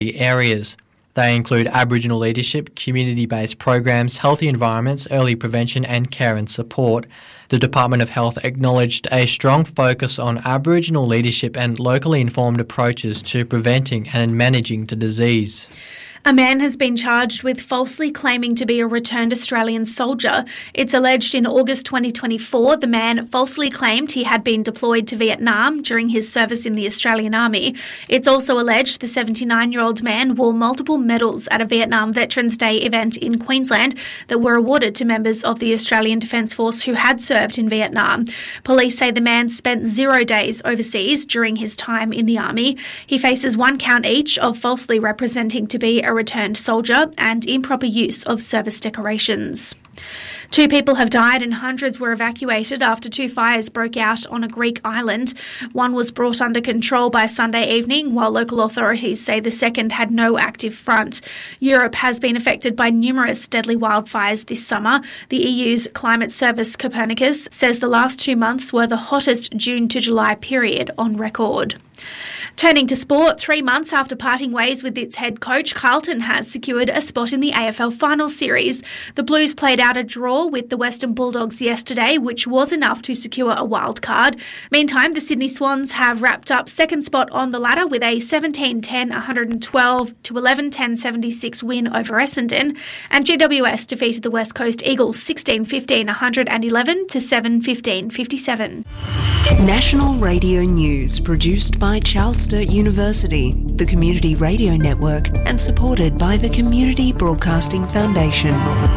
areas. They include Aboriginal leadership, community-based programs, healthy environments, early prevention and care and support. The Department of Health acknowledged a strong focus on Aboriginal leadership and locally informed approaches to preventing and managing the disease. A man has been charged with falsely claiming to be a returned Australian soldier. It's alleged in August 2024, the man falsely claimed he had been deployed to Vietnam during his service in the Australian Army. It's also alleged the 79-year-old man wore multiple medals at a Vietnam Veterans Day event in Queensland that were awarded to members of the Australian Defence Force who had served in Vietnam. Police say the man spent 0 days overseas during his time in the Army. He faces 1 count each of falsely representing to be a returned soldier and improper use of service decorations. 2 people have died and hundreds were evacuated after 2 fires broke out on a Greek island. One was brought under control by Sunday evening, while local authorities say the second had no active front. Europe has been affected by numerous deadly wildfires this summer. The EU's climate service Copernicus says the last 2 months were the hottest June to July period on record. Turning to sport, 3 months after parting ways with its head coach, Carlton has secured a spot in the AFL Final Series. The Blues played out a draw with the Western Bulldogs yesterday, which was enough to secure a wild card. Meantime, the Sydney Swans have wrapped up second spot on the ladder with a 17-10-112 to 11-10-76 win over Essendon, and GWS defeated the West Coast Eagles 16-15-111 to 7-15-57. National Radio News, produced by Charles Sturt University, the Community Radio Network, and supported by the Community Broadcasting Foundation.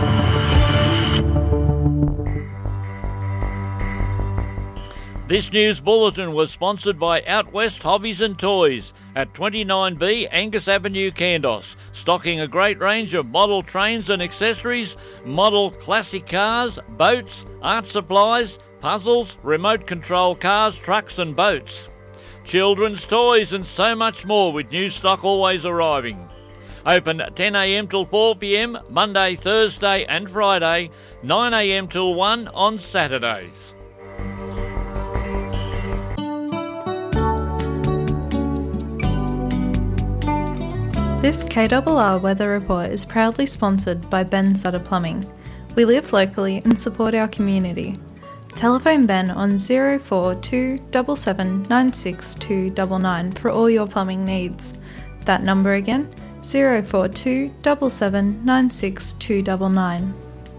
This news bulletin was sponsored by Out West Hobbies and Toys at 29B Angus Avenue, Kandos, stocking a great range of model trains and accessories, model classic cars, boats, art supplies, puzzles, remote control cars, trucks and boats. Children's toys and so much more, with new stock always arriving. Open 10am till 4pm, Monday, Thursday and Friday, 9am till 1 on Saturdays. This KRR Weather Report is proudly sponsored by Ben Sutter Plumbing. We live locally and support our community. Telephone Ben on 042 77 96299 for all your plumbing needs. That number again, 042 77 96299.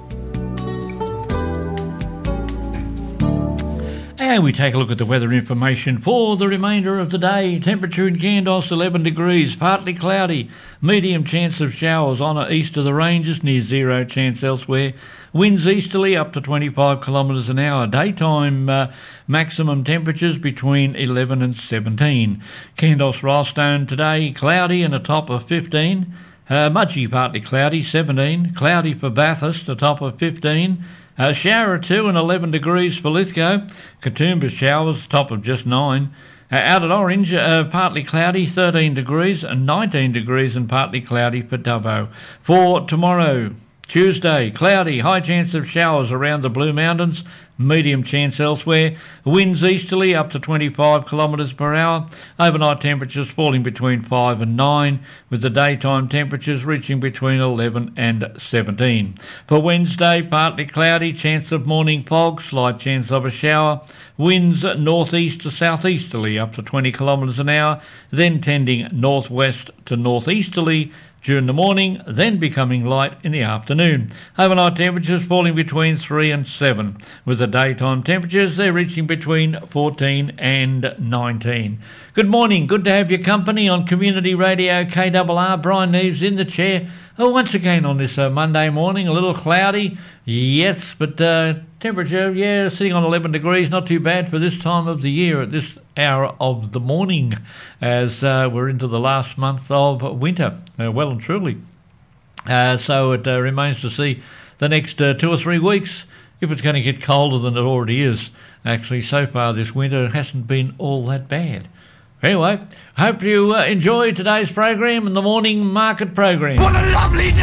And we take a look at the weather information for the remainder of the day. Temperature in Kandos 11 degrees, partly cloudy, medium chance of showers on or east of the ranges, near 0 chance elsewhere. Winds easterly up to 25 kilometres an hour. Daytime maximum temperatures between 11 and 17. Kandos Rylstone today cloudy and a top of 15. Mudgee partly cloudy, 17. Cloudy for Bathurst, a top of 15. A shower or 2 and 11 degrees for Lithgow. Katoomba showers, top of just 9. Out at Orange, partly cloudy, 13 degrees, and 19 degrees and partly cloudy for Dubbo. For tomorrow, Tuesday, cloudy, high chance of showers around the Blue Mountains, medium chance elsewhere. Winds easterly up to 25 kilometres per hour. Overnight temperatures falling between 5 and 9, with the daytime temperatures reaching between 11 and 17. For Wednesday, partly cloudy, chance of morning fog, slight chance of a shower. Winds northeast to southeasterly up to 20 kilometres an hour, then tending northwest to northeasterly during the morning, then becoming light in the afternoon. Overnight temperatures falling between 3 and 7, with the daytime temperatures they're reaching between 14 and 19. Good morning, good to have your company on Community Radio KRR. Brian Neves in the chair. Once again on this Monday morning, a little cloudy, yes, but temperature, sitting on 11 degrees, not too bad for this time of the year at this hour of the morning, as we're into the last month of winter, well and truly. So it remains to see the next 2 or 3 weeks if it's going to get colder than it already is. Actually, so far this winter hasn't been all that bad. Anyway, hope you enjoy today's program and the morning market program. What a lovely day!